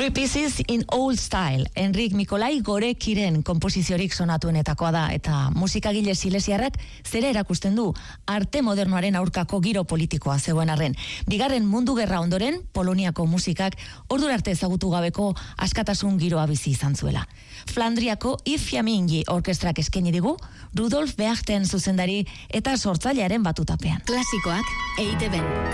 Three Pieces in Old Style, Enrik Mikolai Gorekiren konposiziorik sonatuenetakoa da, eta musikagile silesiarrak zera erakusten du arte modernoaren aurkako giro politikoa zegoen arren. Bigarren mundu gerra ondoren, Poloniako musikak ordura arte ezagutu gabeko askatasun giroa bizi izan zuela. Flandriako I Fiammingi orkestrak eskaini digu, Rudolf Beachten zuzendari eta sortzailearen batutapean. Klasikoak EITB.